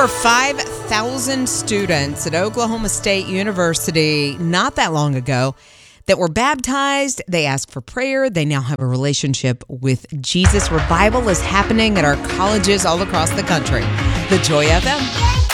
5,000 students at Oklahoma State University not that long ago that were baptized. They asked for prayer. They now have a relationship with Jesus. Revival is happening at our colleges all across the country. The Joy FM.